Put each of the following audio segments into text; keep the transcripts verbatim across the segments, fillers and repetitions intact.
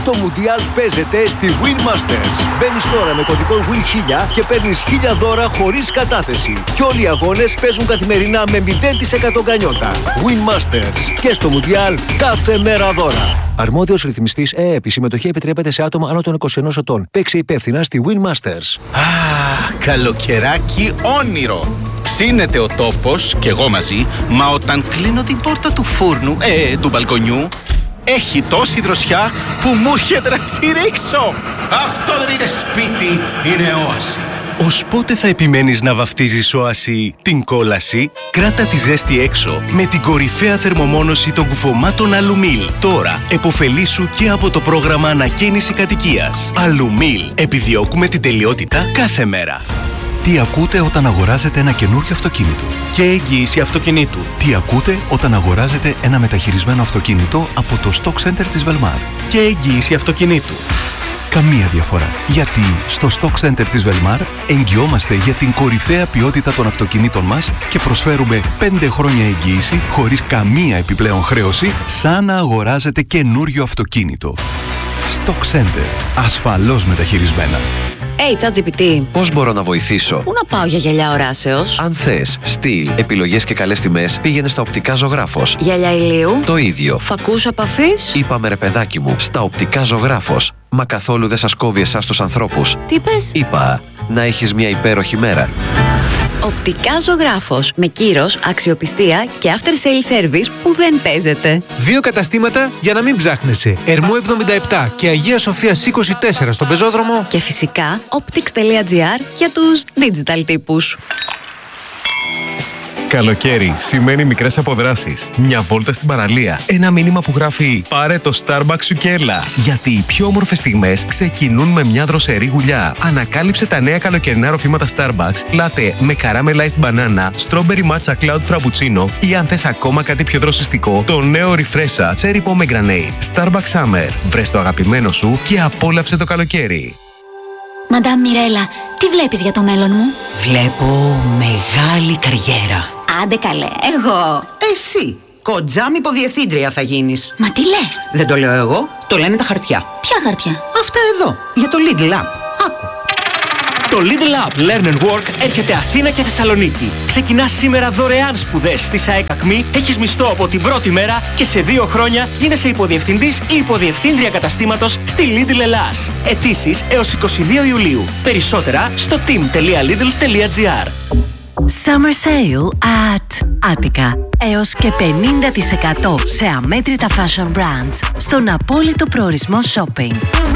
Το Μουντιάλ παίζεται στη Win Masters. Μπαίνεις τώρα με κωδικό Win χίλια και παίρνεις χίλια δώρα χωρίς κατάθεση. Και όλοι οι αγώνες παίζουν καθημερινά με μηδέν τοις εκατό γκανιότα. Win Masters. Και στο Μουντιάλ κάθε μέρα δώρα. Αρμόδιος ρυθμιστής ΕΕΠ. Η συμμετοχή επιτρέπεται σε άτομα άνω των είκοσι ενός ετών. Παίξε υπεύθυνα στη Win Masters. Αχ, καλοκαιράκι όνειρο. Ψήνεται ο τόπος και εγώ μαζί, μα όταν κλείνω την πόρτα του φούρνου, ε, του μπαλκονιού, έχει τόση δροσιά που μου έρχεται να τσιρίξω. Αυτό δεν είναι σπίτι, είναι όαση. Ως πότε θα επιμένεις να βαφτίζεις όαση την κόλαση? Κράτα τη ζέστη έξω με την κορυφαία θερμομόνωση των κουφωμάτων Αλουμίλ. Τώρα εποφελήσου και από το πρόγραμμα ανακαίνιση κατοικίας. Αλουμίλ. Επιδιώκουμε την τελειότητα κάθε μέρα. Τι ακούτε όταν αγοράζετε ένα καινούριο αυτοκίνητο? Και εγγύηση αυτοκινήτου. Τι ακούτε όταν αγοράζετε ένα μεταχειρισμένο αυτοκίνητο από το Stock Center της Velmar? Και εγγύηση αυτοκινήτου. Καμία διαφορά. Γιατί στο Stock Center της Velmar εγγυόμαστε για την κορυφαία ποιότητα των αυτοκινήτων μας και προσφέρουμε πέντε χρόνια εγγύηση χωρίς καμία επιπλέον χρέωση, σαν να αγοράζετε καινούριο αυτοκίνητο. Stock Center. Ασφαλώς μεταχειρισμένα. Hey, ChatGPT. Πώς μπορώ να βοηθήσω? Πού να πάω για γυαλιά οράσεως? Αν θες στυλ, επιλογές και καλές τιμές, πήγαινε στα Οπτικά Ζωγράφος. Γυαλιά ηλίου? Το ίδιο. Φακούς επαφής? Είπαμε ρε παιδάκι μου, στα Οπτικά Ζωγράφος. Μα καθόλου δεν σας κόβει εσάς τους ανθρώπους. Τι είπες? Είπα, να έχεις μια υπέροχη μέρα. Οπτικά Ζωγράφος. Με κύρος, αξιοπιστία και after sale service που δεν παίζεται. Δύο καταστήματα για να μην ψάχνεσαι. Ερμού εβδομήντα επτά και Αγία Σοφίας είκοσι τέσσερα στον Πεζόδρομο. Και φυσικά optics.gr για τους digital τύπους. Καλοκαίρι σημαίνει μικρές αποδράσεις. Μια βόλτα στην παραλία. Ένα μήνυμα που γράφει «Πάρε το Starbucks σου και έλα». Γιατί οι πιο όμορφες στιγμές ξεκινούν με μια δροσερή γουλιά. Ανακάλυψε τα νέα καλοκαιρινά ροφήματα Starbucks, latte με caramelized banana, strawberry matcha cloud frappuccino ή αν θες ακόμα κάτι πιο δροσιστικό, το νέο Refresha cherry pomegranate. Starbucks Summer. Βρες το αγαπημένο σου και απόλαυσε το καλοκαίρι. Μαντάμ Μιρέλα, τι βλέπεις για το μέλλον μου? Βλέπω μεγάλη καριέρα. Άντε καλέ, εγώ. Εσύ, κοντζάμ υποδιευθύντρια θα γίνεις. Μα τι λες? Δεν το λέω εγώ, το λένε τα χαρτιά. Ποια χαρτιά? Αυτά εδώ, για το Lidl App. Άκου. Το Lidl App Learn and Work έρχεται Αθήνα και Θεσσαλονίκη. Ξεκινάς σήμερα δωρεάν σπουδές στη ΣΑΕΚ Ακμή, έχεις μισθό από την πρώτη μέρα και σε δύο χρόνια γίνεσαι υποδιευθυντής ή υποδιευθύντρια καταστήματος στη Lidl Ελλάς. Αιτήσεις έως είκοσι δύο Ιουλίου. Περισσότερα στο team.lidl.gr. Summer Sale at Attica. Έως και πενήντα τοις εκατό σε αμέτρητα fashion brands στον απόλυτο προορισμό shopping.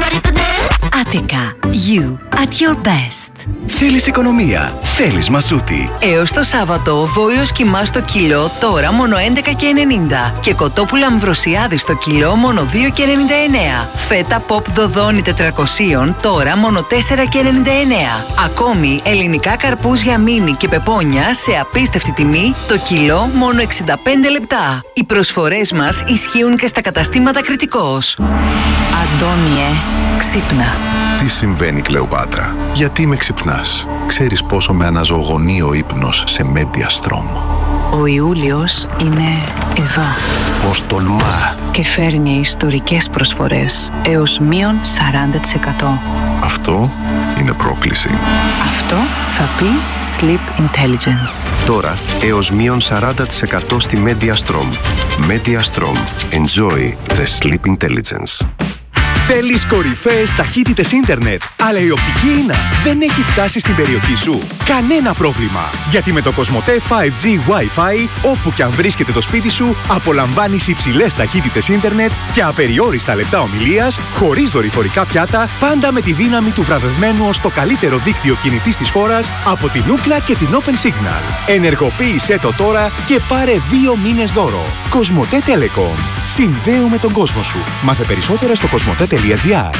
Attica. You at your best. Θέλεις οικονομία? Θέλεις Μασούτη. Έως το Σάββατο, βόλιος κιμά στο κιλό τώρα μόνο έντεκα και ενενήντα και κοτόπουλα αμβροσιάδη στο κιλό μόνο δύο και ενενήντα εννέα. Φέτα pop δοδόνι τετρακόσια τώρα μόνο τέσσερα και ενενήντα εννέα. Ακόμη ελληνικά καρπούζια μίνι και πεπόνια σε απίστευτη τιμή το κιλό μόνο εξήντα πέντε λεπτά. Οι προσφορές μας ισχύουν και στα καταστήματα Κρητικός. Αντώνιε, ξύπνα. Τι συμβαίνει, Κλεοπάτρα? Γιατί με ξυπνάς? Ξέρεις πόσο με αναζωογονεί ο ύπνος σε Mediastrom. Ο Ιούλιος είναι εδώ. Πώς τολμά? Και φέρνει ιστορικές προσφορές έως μείον σαράντα τοις εκατό. Αυτό είναι πρόκληση. Αυτό θα πει Sleep Intelligence. Τώρα έως μείον σαράντα τοις εκατό στη Mediastrom. Mediastrom. Enjoy the Sleep Intelligence. Θέλεις κορυφαίες ταχύτητες ίντερνετ, αλλά η οπτική ίνα δεν έχει φτάσει στην περιοχή σου? Κανένα πρόβλημα! Γιατί με το Κοσμοτέ φάιβ τζι Wi-Fi, όπου και αν βρίσκεται το σπίτι σου, απολαμβάνεις υψηλές ταχύτητες ίντερνετ και απεριόριστα λεπτά ομιλίας, χωρίς δορυφορικά πιάτα, πάντα με τη δύναμη του βραβευμένου ως το καλύτερο δίκτυο κινητής της χώρας από την Ookla και την Open Signal. Ενεργοποίησέ το τώρα και πάρε δύο μήνες δώρο. Κοσμοτέ Telecom. Συνδέουμε τον κόσμο σου. Μάθε περισσότερα στο κοσμοτέ τελεία τζι άρ.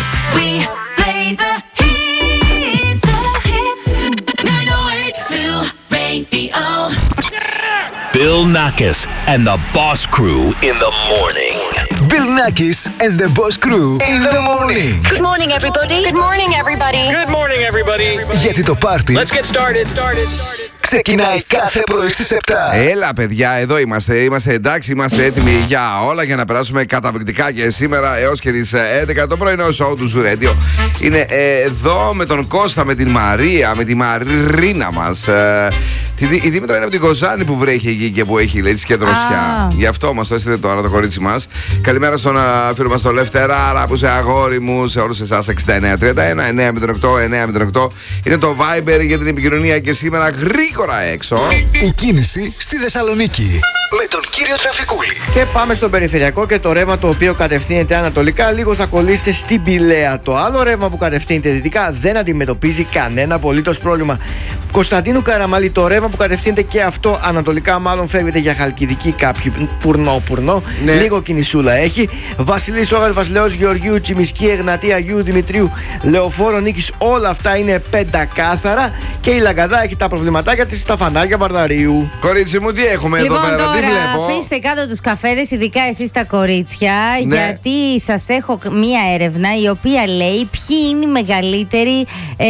Bill Nackis and the Boss Crew in the morning. Bill Nackis and the Boss Crew in the morning. Good morning, everybody. Good morning, everybody. Good morning, everybody. Γιατί το πάρτι Let's get started. started. started. ξεκινάει κάθε πρωί στις επτά. Έλα, παιδιά, εδώ είμαστε. Είμαστε εντάξει, είμαστε έτοιμοι για όλα για να περάσουμε καταπληκτικά και σήμερα έως και τις έντεκα το πρωινό show του Zoo Radio. Είναι ε, εδώ με τον Κώστα, με την Μαρία, με τη Μαρίνα μας. Ε, η Δήμητρα είναι από την Κοζάνη που βρέχει εκεί και που έχει λέει και δροσιά. Ah. Γι' αυτό μας το έστειλε τώρα το κορίτσι μας. Καλημέρα στον φίλο μας τον Λευτεράρα που σε αγόρι μου, σε όλους εσάς. Εξήντα εννέα τριάντα ένα εννιά μηδέν οκτώ εννιά μηδέν οκτώ είναι το Viber για την επικοινωνία και σήμερα γρήγορα έξω. Η κίνηση στη Θεσσαλονίκη με τον κύριο Τραφικούλη. Και πάμε στον περιφερειακό και το ρεύμα το οποίο κατευθύνεται ανατολικά λίγο θα κολλήσετε στην Πηλαία. Το άλλο ρεύμα που κατευθύνεται δυτικά δεν αντιμετωπίζει κανένα απολύτως πρόβλημα. Κωνσταντίνου Καραμαλή, το ρεύμα που κατευθύνεται και αυτό ανατολικά, μάλλον φεύγεται για Χαλκιδική κάποιοι πουρνό-πουρνό. Ναι. Λίγο κινησούλα έχει. Βασιλής Όγαρ, Βασιλέος Γεωργίου, Τσιμισκή, Εγνατή, Αγίου Δημητρίου, Λεωφόρο Νίκης, όλα αυτά είναι πεντακάθαρα. Και η Λαγκαδά έχει τα προβληματάκια της στα φανάρια Βαρδαρίου. Κορίτσι μου, τι έχουμε λοιπόν, εδώ πέρα, τώρα, τι βλέπω. Αφήστε κάτω τους καφέδες, ειδικά εσείς τα κορίτσια, ναι. Γιατί σας έχω μία έρευνα η οποία λέει ποιοι είναι οι μεγαλύτεροι ε,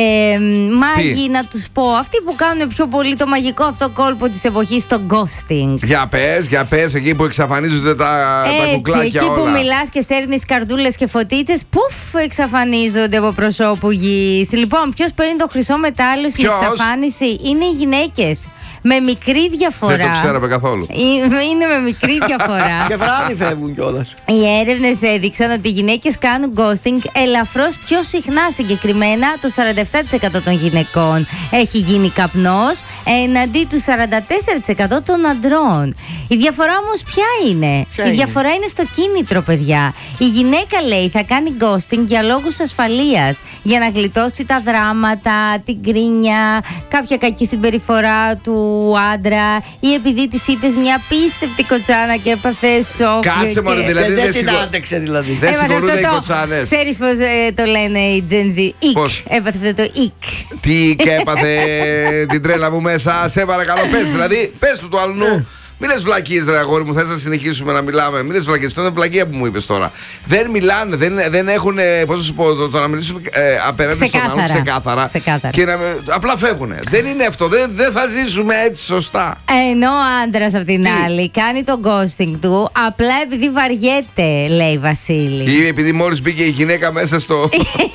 μάγοι, να τους πω. Αυτοί που κάνουν πιο πολύ το μαγικό αυτό κόλπο της εποχής, το ghosting. Για πες, για πες, εκεί που εξαφανίζονται τα, έτσι, τα κουκλάκια εκεί όλα. που μιλάς και σέρνεις καρδούλες και φωτίτσες, πουφ, εξαφανίζονται από προσώπου γης. Λοιπόν, ποιος παίρνει το χρυσό μετάλλιο στην εξαφάνιση? Είναι οι γυναίκες. Με μικρή διαφορά. Δεν το ξέραμε καθόλου. Είναι με μικρή διαφορά. Και βράδυ φεύγουν κιόλας. Οι έρευνες έδειξαν ότι οι γυναίκες κάνουν ghosting ελαφρώς πιο συχνά. Συγκεκριμένα το σαράντα επτά τοις εκατό των γυναικών έχει γίνει καπνός, εναντί του σαράντα τέσσερα τοις εκατό των αντρών. Η διαφορά όμως ποια είναι? Ποια η είναι? διαφορά είναι στο κίνητρο, παιδιά. Η γυναίκα, λέει, θα κάνει ghosting για λόγους ασφαλείας, για να γλιτώσει τα δράματα, την κρίνια, κάποια κακή συμπεριφορά του άντρα, ή επειδή της είπες μια απίστευτη κοτσάνα και έπαθε σοκ. Κάτσε μωρέ, και... δηλαδή δεν δεν την άντεξε δηλαδή. Δεν συγχωρούνται οι κοτσάνες. Ξέρεις πως ε, το λένε οι Gen Z? Ikk. Έπαθε αυτό το ikk. Τι και έπαθε την τρέλα μου μέσα. Σε παρακαλώ, πες δηλαδή, πες του του αλλού. Μην λες βλακίες, ρε αγόρι μου, θες να συνεχίσουμε να μιλάμε? Μην λες βλακίες, αυτό είναι βλακία που μου είπες τώρα. Δεν μιλάνε, δεν, δεν έχουν, πώς θα σου πω, το, το να μιλήσουν ε, απέναντι στον άλλον ξεκάθαρα. ξεκάθαρα. Και να, απλά φεύγουν. Δεν είναι αυτό, δεν, δεν θα ζήσουμε έτσι σωστά. Ενώ ο άντρας απ' την Τι? άλλη κάνει το ghosting του απλά επειδή βαριέται, λέει Βασίλη. Ή επειδή μόλις μπήκε η γυναίκα μέσα στο,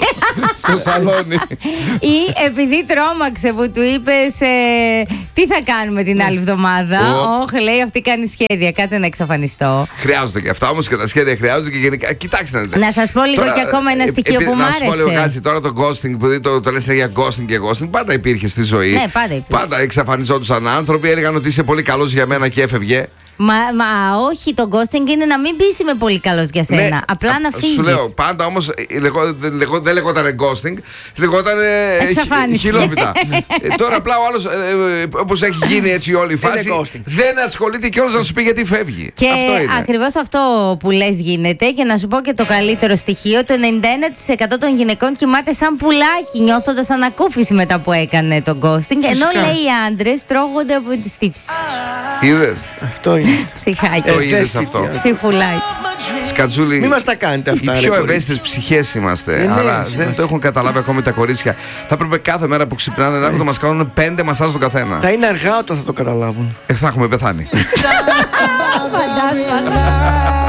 στο σαλόνι. Ή επειδή τρόμαξε που του είπες ε, τι θα κάνουμε την άλλη εβδομάδα. Όχι, λέει, αυτή κάνει σχέδια, κάτσε να εξαφανιστώ. Χρειάζονται και αυτά όμως και τα σχέδια χρειάζονται και γενικά. Κοιτάξτε να δείτε. Να σας πω λίγο τώρα, και ακόμα ένα στοιχείο ε, που μου άρεσε. Να σου πω λίγο κάτι τώρα, το ghosting που το, το λες για ghosting και ghosting πάντα υπήρχε στη ζωή. Ναι, πάντα υπήρχε. Πάντα εξαφανιζόντουσαν άνθρωποι, έλεγαν ότι είσαι πολύ καλός για μένα και έφευγε. Μα, μα όχι, το ghosting είναι να μην πεις είμαι πολύ καλός για σένα. Ναι, απλά να φύγεις. Σου λέω, πάντα όμως λεγό, λεγό, δεν λεγόταν ghosting, λεγόταν χιλόπιτα. ε, τώρα απλά ο άλλος, ε, όπως έχει γίνει έτσι όλη η φάση, δεν ασχολείται κιόλας να σου πει γιατί φεύγει. Και αυτό ακριβώς αυτό που λες γίνεται. Και να σου πω και το καλύτερο στοιχείο: το ενενήντα ένα τοις εκατό των γυναικών κοιμάται σαν πουλάκι, νιώθοντας ανακούφιση μετά που έκανε το ghosting. Ενώ λέει οι άντρες τρώγονται από τις τύψεις. Είδες? Αυτό είναι. Ψυχάκι. Το είδες αυτό? Ψυχουλάκι. Σκατζούλη. Μην μας τα κάνετε αυτά. Οι πιο ευαίσθητες ψυχές είμαστε. Είναι αλλά είμαστε. δεν το έχουν καταλάβει ακόμη τα κορίτσια. Θα έπρεπε κάθε μέρα που ξυπνάνε να έχουν να μας κάνουν πέντε μασάζ τον καθένα. Θα είναι αργά όταν θα το καταλάβουν. Ε, θα έχουμε πεθάνει. Φαντάσματα.